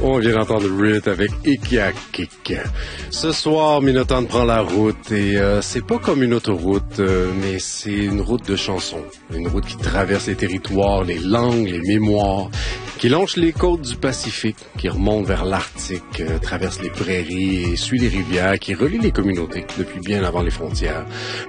On vient d'entendre Rit avec Ikiakik. Ce soir, Minotaure prend la route et c'est pas comme une autoroute, mais c'est une route de chansons. Une route qui traverse les territoires, les langues, les mémoires, qui longe les côtes du Pacifique, qui remonte vers l'Arctique, traverse les prairies et suit les rivières, qui relie les communautés depuis bien avant les frontières.